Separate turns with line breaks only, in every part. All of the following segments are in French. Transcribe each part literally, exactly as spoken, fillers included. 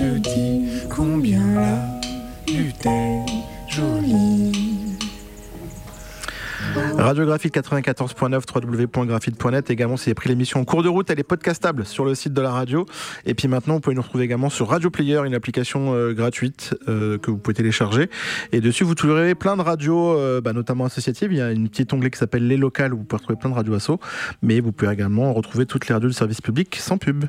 te dis combien la lutte est jolie.
Radio Graphite quatre-vingt-quatorze point neuf, w w w point graphite point net. Également, si vous avez pris l'émission en cours de route, elle est podcastable sur le site de la radio. Et puis maintenant, vous pouvez nous retrouver également sur Radio Player, une application euh, gratuite euh, que vous pouvez télécharger. Et dessus, vous trouverez plein de radios, euh, bah, notamment associatives. Il y a une petite onglet qui s'appelle Les Locales où vous pouvez retrouver plein de radios asso. Mais vous pouvez également retrouver toutes les radios du service public sans pub.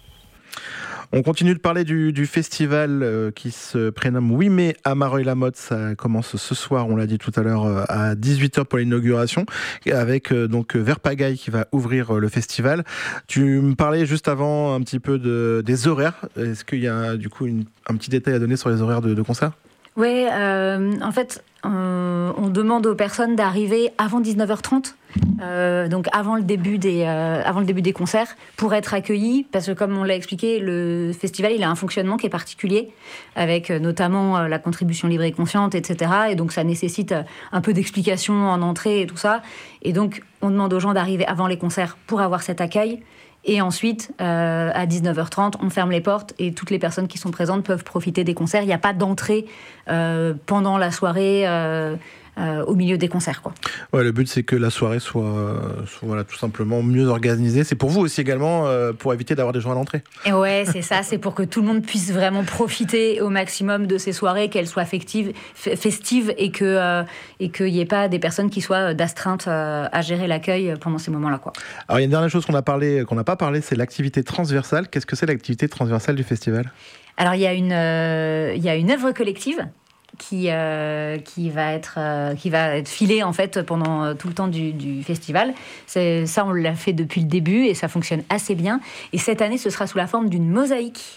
On continue de parler du, du festival euh, qui se prénomme huit mai à Mareuil-la-Motte. Ça commence ce soir, on l'a dit tout à l'heure, euh, à dix-huit heures pour l'inauguration, avec euh, donc Verpagaille qui va ouvrir euh, le festival. Tu me parlais juste avant un petit peu de, des horaires. Est-ce qu'il y a du coup une, un petit détail à donner sur les horaires de, de concert ?
Oui, euh, en fait, euh, on demande aux personnes d'arriver avant dix-neuf heures trente, euh, donc avant le, début des, euh, avant le début des concerts, pour être accueillis, parce que comme on l'a expliqué, le festival il a un fonctionnement qui est particulier, avec euh, notamment euh, la contribution libre et consciente, et cetera. Et donc ça nécessite euh, un peu d'explication en entrée et tout ça. Et donc on demande aux gens d'arriver avant les concerts pour avoir cet accueil. Et ensuite, euh, à dix-neuf heures trente, on ferme les portes et toutes les personnes qui sont présentes peuvent profiter des concerts. Il n'y a pas d'entrée euh, pendant la soirée euh, euh, au milieu des concerts, quoi.
Ouais, le but, c'est que la soirée soit, soit voilà, tout simplement mieux organisée. C'est pour vous aussi également, euh, pour éviter d'avoir des gens à l'entrée.
Et ouais, c'est ça. C'est pour que tout le monde puisse vraiment profiter au maximum de ces soirées, qu'elles soient festives, festives et que euh, et qu'il n'y ait pas des personnes qui soient d'astreinte euh, à gérer l'accueil pendant ces moments-là, quoi.
Alors, il y a une dernière chose qu'on a parlé, qu'on n'a pas parlé, c'est l'activité transversale. Qu'est-ce que c'est l'activité transversale du festival ?
Alors, il y a une, euh, il y a une œuvre collective qui, euh, qui, va être, euh, qui va être filée en fait, pendant euh, tout le temps du, du festival. C'est, ça, on l'a fait depuis le début et ça fonctionne assez bien. Et cette année, ce sera sous la forme d'une mosaïque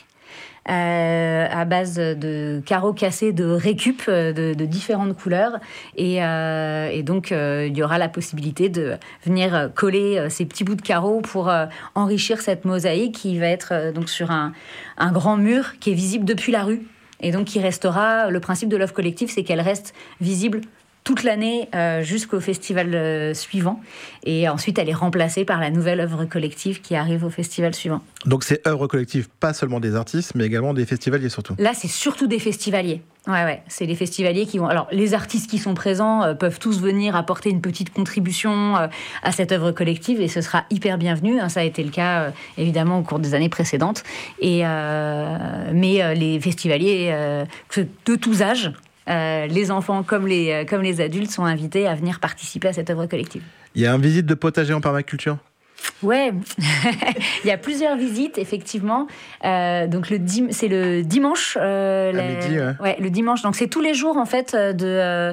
euh, à base de carreaux cassés de récup de, de différentes couleurs. Et, euh, et donc, euh, il y aura la possibilité de venir coller ces petits bouts de carreaux pour euh, enrichir cette mosaïque qui va être euh, donc, sur un, un grand mur qui est visible depuis la rue. Et donc, il restera, le principe de l'œuvre collective, c'est qu'elle reste visible toute l'année euh, jusqu'au festival euh, suivant. Et ensuite, elle est remplacée par la nouvelle œuvre collective qui arrive au festival suivant.
Donc, c'est œuvre collective, pas seulement des artistes, mais également des festivaliers surtout.
Là, c'est surtout des festivaliers. Ouais, ouais, c'est les festivaliers qui vont... Alors, les artistes qui sont présents euh, peuvent tous venir apporter une petite contribution euh, à cette œuvre collective et ce sera hyper bienvenu. Hein, ça a été le cas, euh, évidemment, au cours des années précédentes. Et, euh, mais euh, les festivaliers euh, de tous âges, Euh, les enfants comme les, euh, comme les adultes sont invités à venir participer à cette œuvre collective.
Il y a une visite de potager en permaculture ?
Ouais, il y a plusieurs visites, effectivement. Euh, donc le dim- c'est le dimanche. Euh,
à
la...
midi, ouais.
Ouais, le dimanche. Donc c'est tous les jours, en fait, de...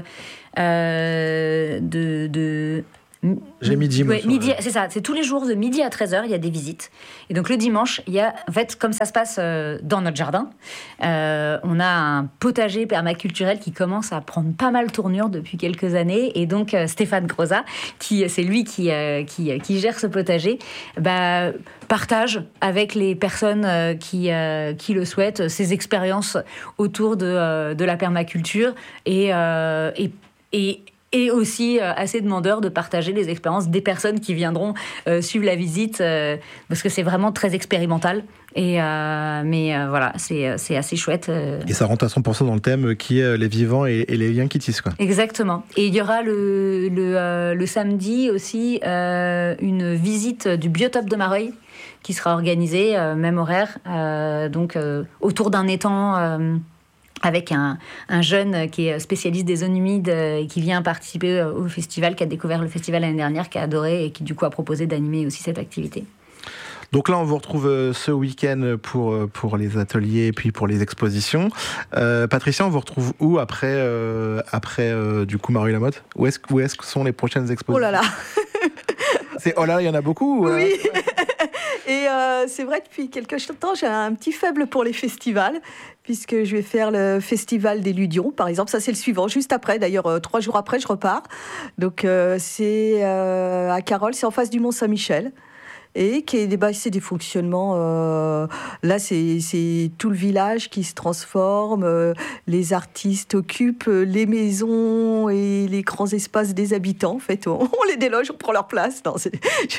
Euh, de, de
J'ai midi,
ouais,
moi,
midi,
sur...
c'est ça, c'est tous les jours de midi à treize heures, il y a des visites. Et donc le dimanche, il y a, en fait, comme ça se passe euh, dans notre jardin, euh, on a un potager permaculturel qui commence à prendre pas mal tournure depuis quelques années. Et donc euh, Stéphane Groza, qui, c'est lui qui, euh, qui, qui gère ce potager, bah, partage avec les personnes euh, qui, euh, qui le souhaitent ses expériences autour de, euh, de la permaculture et, euh, et, et et aussi euh, assez demandeur de partager les expériences des personnes qui viendront euh, suivre la visite, euh, parce que c'est vraiment très expérimental. Et euh, mais euh, voilà, c'est, c'est assez chouette. Euh.
Et ça rentre à cent pour cent dans le thème qui est les vivants et, et les liens qui tissent, quoi.
Exactement. Et il y aura le, le, euh, le samedi aussi euh, une visite du biotope de Mareuil qui sera organisée, euh, même horaire, euh, donc euh, autour d'un étang... Euh, avec un, un jeune qui est spécialiste des zones humides et qui vient participer au festival, qui a découvert le festival l'année dernière, qui a adoré et qui du coup a proposé d'animer aussi cette activité.
Donc là, on vous retrouve ce week-end pour, pour les ateliers et puis pour les expositions. Euh, Patricia, on vous retrouve où après, euh, après euh, du coup, Mareuil-la-Motte ? Où est-ce, où est-ce que sont les prochaines expositions ?
Oh là là
C'est, oh là, il y en a beaucoup.
Oui.
Euh...
Et euh, c'est vrai, depuis quelque temps, j'ai un petit faible pour les festivals, puisque je vais faire le festival des Ludions, par exemple. Ça, c'est le suivant, juste après. D'ailleurs, euh, trois jours après, je repars. Donc, euh, c'est euh, à Carole, c'est en face du Mont-Saint-Michel. et qui est, bah, c'est des fonctionnements. Euh, là, c'est, c'est tout le village qui se transforme. Euh, les artistes occupent les maisons et les grands espaces des habitants. En fait, on, on les déloge, on prend leur place. Non, c'est,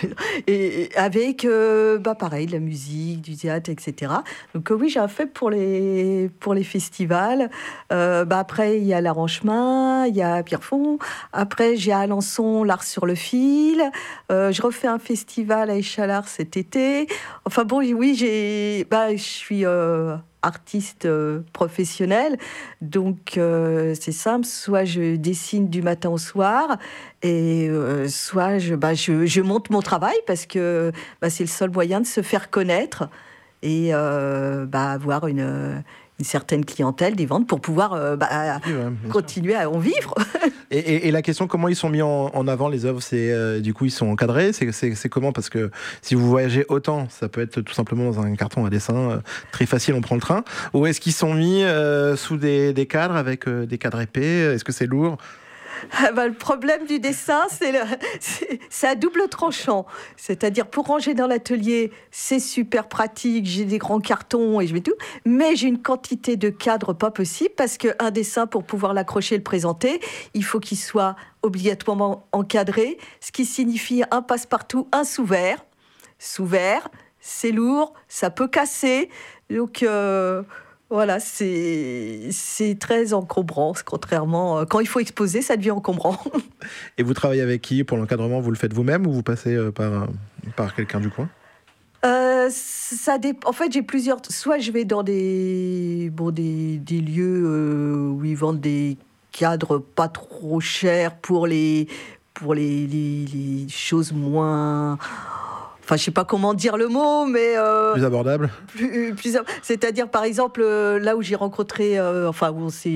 et, et avec, euh, bah, pareil, de la musique, du théâtre, et cetera. Donc euh, oui, j'ai un faible pour les pour les festivals. Euh, bah, après, il y a l'Arrangemin, il y a Pierrefonds. Après, j'ai à Alençon l'Art sur le fil. Euh, je refais un festival à Échalard cet été. Enfin bon, oui, j'ai, bah, je suis euh, artiste euh, professionnel, donc euh, c'est simple. Soit je dessine du matin au soir, et euh, soit je, bah, je, je monte mon travail parce que bah, c'est le seul moyen de se faire connaître et euh, bah, avoir une une certaine clientèle, des ventes pour pouvoir euh, bah, oui, ouais, continuer sûr. à en vivre.
Et, et, et la question, comment ils sont mis en, en avant les œuvres, c'est euh, du coup ils sont encadrés, c'est, c'est, c'est comment? Parce que si vous voyagez autant, ça peut être tout simplement dans un carton à dessin euh, très facile, on prend le train. Ou est-ce qu'ils sont mis euh, sous des, des cadres avec euh, des cadres épais? Est-ce que c'est lourd?
Ah bah, le problème du dessin, c'est, le, c'est, c'est à double tranchant. C'est-à-dire, pour ranger dans l'atelier, c'est super pratique, j'ai des grands cartons et je mets tout, mais j'ai une quantité de cadres pas possible parce qu'un dessin, pour pouvoir l'accrocher et le présenter, il faut qu'il soit obligatoirement encadré, ce qui signifie un passe-partout, un sous-vert. Sous-vert, c'est lourd, ça peut casser, donc... Euh Voilà, c'est, c'est très encombrant, contrairement... Quand il faut exposer, ça devient encombrant.
Et vous travaillez avec qui pour l'encadrement? Vous le faites vous-même ou vous passez par, par quelqu'un du coin?
euh, ça dépend. En fait, j'ai plusieurs... Soit je vais dans des, bon, des, des lieux euh, où ils vendent des cadres pas trop chers pour les, pour les, les, les choses moins... Enfin, je sais pas comment dire le mot, mais... Euh,
plus abordable
plus, plus, C'est-à-dire, par exemple, euh, là où j'ai rencontré... Euh, enfin, où on s'est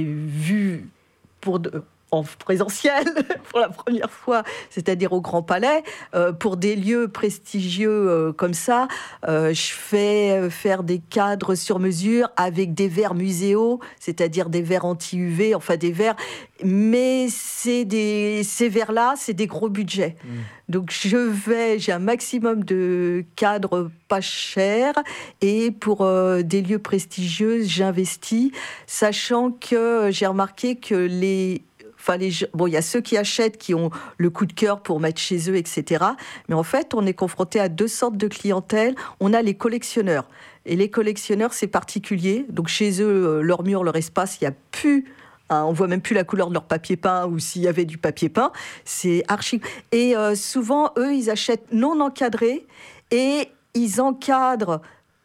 vu pour... De, en présentiel pour la première fois, c'est-à-dire au Grand Palais, euh, pour des lieux prestigieux euh, comme ça, euh, je fais faire des cadres sur mesure avec des verres muséaux, c'est-à-dire des verres anti-U V, enfin des verres, mais c'est des, ces verres-là, c'est des gros budgets. Mmh. Donc je vais, j'ai un maximum de cadres pas chers, et pour euh, des lieux prestigieux, j'investis, sachant que j'ai remarqué que les Enfin, les, bon, il y a ceux qui achètent, qui ont le coup de cœur pour mettre chez eux, et cetera. Mais en fait, on est confronté à deux sortes de clientèle. On a les collectionneurs. Et les collectionneurs, c'est particulier. Donc, chez eux, leur mur, leur espace, il n'y a plus... Hein, on voit même plus la couleur de leur papier peint, ou s'il y avait du papier peint. C'est archi... Et euh, souvent, eux, ils achètent non encadrés et ils encadrent...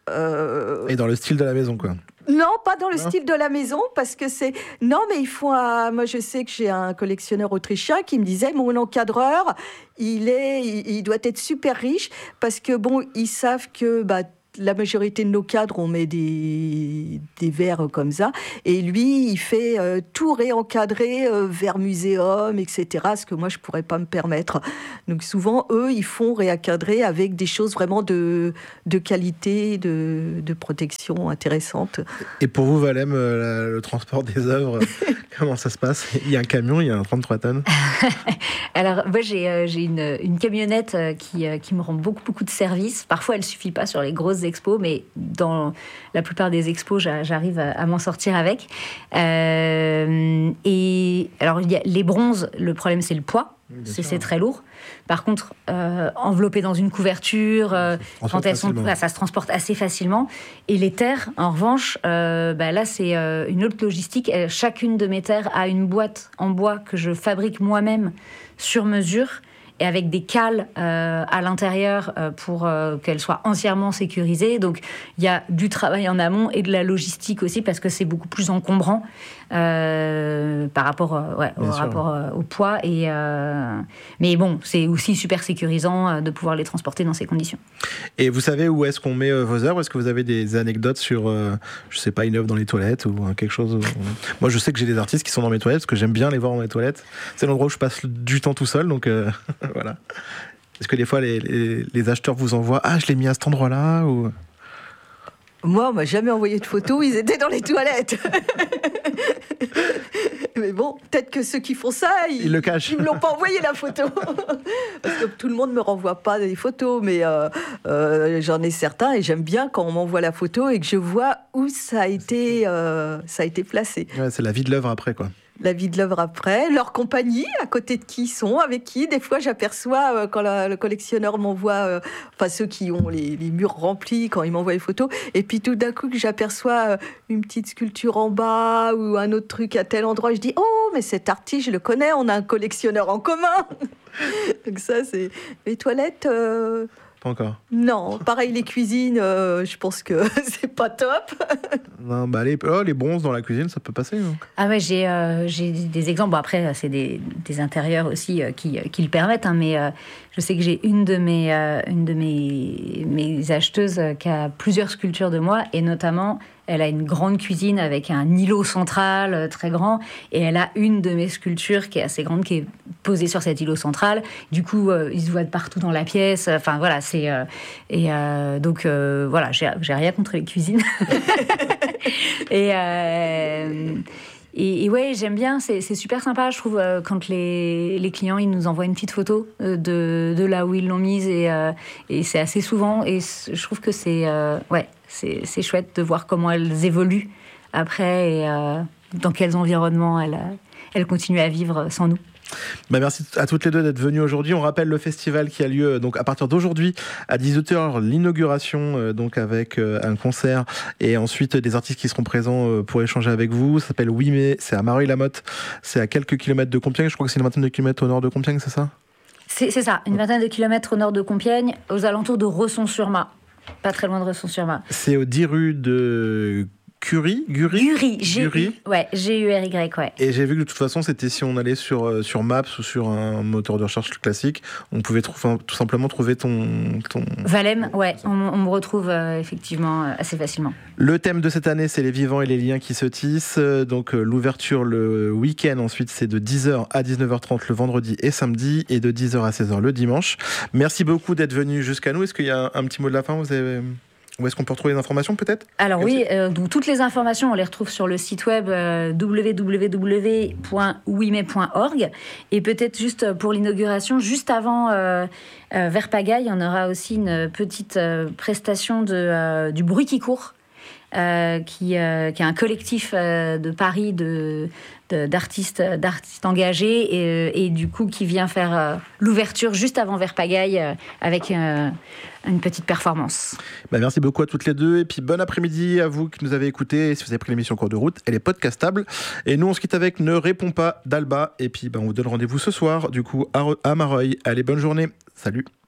Euh...
Et dans le style de la maison, quoi.
Non, pas dans le non. style de la maison, parce que c'est... Non, mais il faut... Un... Moi, je sais que j'ai un collectionneur autrichien qui me disait, mon encadreur, il, est... il doit être super riche, parce que, bon, ils savent que... Bah, la majorité de nos cadres, on met des, des verres comme ça. Et lui, il fait euh, tout réencadrer, euh, verre muséum, et cetera. Ce que moi, je ne pourrais pas me permettre. Donc souvent, eux, ils font réencadrer avec des choses vraiment de, de qualité, de, de protection intéressantes.
Et pour vous, Valem, euh, le transport des œuvres, comment ça se passe? Il y a un camion, il y a un trente-trois tonnes.
Alors, moi, j'ai, euh, j'ai une, une camionnette euh, qui, euh, qui me rend beaucoup, beaucoup de services. Parfois, elle ne suffit pas sur les grosses expos, mais dans la plupart des expos, j'arrive à, à m'en sortir avec. Euh, et alors, il y a les bronzes, le problème, c'est le poids. C'est, c'est très lourd. Par contre, euh, enveloppé dans une couverture, euh, quand elles sont, là, ça se transporte assez facilement. Et les terres, en revanche, euh, bah là, c'est euh, une autre logistique. Chacune de mes terres a une boîte en bois que je fabrique moi-même sur mesure, et avec des cales euh, à l'intérieur euh, pour euh, qu'elles soient entièrement sécurisées. Donc, il y a du travail en amont et de la logistique aussi, parce que c'est beaucoup plus encombrant euh, par rapport, euh, ouais, au, rapport euh, au poids. Et, euh... Mais bon, c'est aussi super sécurisant euh, de pouvoir les transporter dans ces conditions.
Et vous savez où est-ce qu'on met euh, vos œuvres? Est-ce que vous avez des anecdotes sur, euh, je sais pas, une œuvre dans les toilettes ou euh, quelque chose où... Moi, je sais que j'ai des artistes qui sont dans mes toilettes, parce que j'aime bien les voir dans les toilettes. C'est l'endroit où je passe du temps tout seul, donc... Euh... Voilà. Est-ce que des fois les, les, les acheteurs vous envoient « Ah, je l'ai mis à cet endroit-là » ou...
Moi, on m'a jamais envoyé de photos, ils étaient dans les toilettes. Mais bon, peut-être que ceux qui font ça, ils,
ils le cachent.
Ils me l'ont pas envoyé la photo. Parce que tout le monde me renvoie pas des photos, mais euh, euh, j'en ai certains et j'aime bien quand on m'envoie la photo et que je vois où ça a été, euh, ça a été placé.
Ouais, c'est la vie de l'œuvre après, quoi.
La vie de l'œuvre après, leur compagnie, à côté de qui ils sont, avec qui. Des fois, j'aperçois, euh, quand la, le collectionneur m'envoie, euh, enfin ceux qui ont les, les murs remplis, quand ils m'envoient les photos, et puis tout d'un coup, que j'aperçois euh, une petite sculpture en bas ou un autre truc à tel endroit, je dis « Oh, mais cet artiste, je le connais, on a un collectionneur en commun !» Donc ça, c'est... Les toilettes... Euh...
Pas encore.
Non, pareil, les cuisines, euh, je pense que c'est pas top.
Non, bah les, oh, les bronzes dans la cuisine, ça peut passer. Hein.
Ah ouais, j'ai, euh, j'ai des exemples. Bon, après, c'est des, des intérieurs aussi euh, qui, qui le permettent, hein, mais euh, je sais que j'ai une de mes, euh, une de mes, mes acheteuses euh, qui a plusieurs sculptures de moi, et notamment, elle a une grande cuisine avec un îlot central euh, très grand, et elle a une de mes sculptures qui est assez grande, qui est posée sur cet îlot central. Du coup, euh, il se voit de partout dans la pièce. Enfin, voilà, c'est... Euh, et euh, donc, euh, voilà, j'ai, j'ai rien contre les cuisines. et... Euh, Et, et ouais, j'aime bien, c'est, c'est super sympa, je trouve, euh, quand les, les clients ils nous envoient une petite photo euh, de, de là où ils l'ont mise, et, euh, et c'est assez souvent, et je trouve que c'est, euh, ouais, c'est, c'est chouette de voir comment elles évoluent après, et euh, dans quels environnements elles, elles continuent à vivre sans nous.
Bah merci à toutes les deux d'être venues aujourd'hui. On rappelle le festival qui a lieu donc à partir d'aujourd'hui à dix-huit heures, l'inauguration euh, donc avec euh, un concert et ensuite des artistes qui seront présents euh, pour échanger avec vous. Ça s'appelle Oui mais, c'est à Mareuil-la-Motte, c'est à quelques kilomètres de Compiègne. Je crois que c'est une vingtaine de kilomètres au nord de Compiègne, c'est ça ?
C'est, c'est ça, une vingtaine de kilomètres au nord de Compiègne, aux alentours de Ressons-sur-Mât, pas très loin de Ressons-sur-Mât.
C'est au dix rue de Curie, Gury,
Gury, G
Gury.
U, ouais, G U R Y, ouais.
Et j'ai vu que de toute façon, c'était si on allait sur, euh, sur Maps ou sur un moteur de recherche classique, on pouvait trouver, tout simplement trouver ton... ton...
Valem, ouais, on, on me retrouve euh, effectivement euh, assez facilement.
Le thème de cette année, c'est les vivants et les liens qui se tissent. Donc euh, l'ouverture le week-end, ensuite c'est de dix heures à dix-neuf heures trente le vendredi et samedi, et de dix heures à seize heures le dimanche. Merci beaucoup d'être venu jusqu'à nous. Est-ce qu'il y a un, un petit mot de la fin ? Vous avez... Où est-ce qu'on peut retrouver les informations, peut-être ?
Alors oui, euh, donc toutes les informations, on les retrouve sur le site web euh, w w w point ouimet point org. Et peut-être juste pour l'inauguration, juste avant euh, euh, vers Pagaille, on aura aussi une petite euh, prestation de, euh, du bruit qui court, euh, qui, euh, qui est un collectif euh, de Paris de, de, d'artistes, d'artistes engagés, et, et du coup qui vient faire euh, l'ouverture juste avant vers Pagaille euh, avec... Euh, une petite performance.
Bah merci beaucoup à toutes les deux, et puis bon après-midi à vous qui nous avez écoutés. Si vous avez pris l'émission en cours de route, elle est podcastable. Et nous on se quitte avec Ne réponds pas d'Alba, et puis bah, on vous donne rendez-vous ce soir du coup à, à Mareuil. Allez, bonne journée, salut.